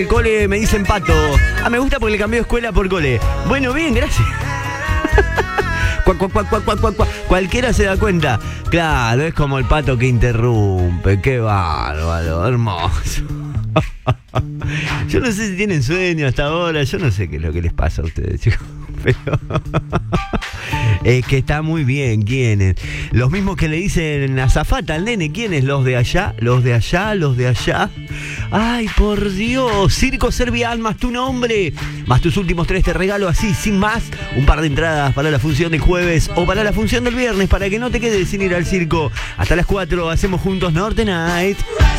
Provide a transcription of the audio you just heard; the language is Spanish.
El cole me dicen Pato. Ah, me gusta porque le cambió escuela por cole. Bueno, bien, gracias. Cualquiera se da cuenta. Claro, es como el pato que interrumpe. Qué bárbaro, hermoso. Yo no sé si tienen sueño hasta ahora. Yo no sé qué es lo que les pasa a ustedes, chicos. Pero es que está muy bien. ¿Quiénes? Los mismos que le dicen azafata al nene. ¿Quiénes? Los de allá, los de allá, los de allá. Ay, por Dios. Circo Servial más tu nombre, más tus últimos 3 te regalo así, sin más, un par de entradas para la función del jueves o para la función del viernes, para que no te quedes sin ir al circo. Hasta las 4 hacemos juntos Norte Night.